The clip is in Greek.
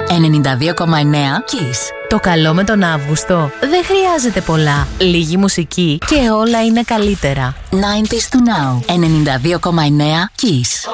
92,9 Kiss. Το καλό με τον Αύγουστο δεν χρειάζεται πολλά. Λίγη μουσική και όλα είναι καλύτερα. 90s to now. 92,9 Kiss.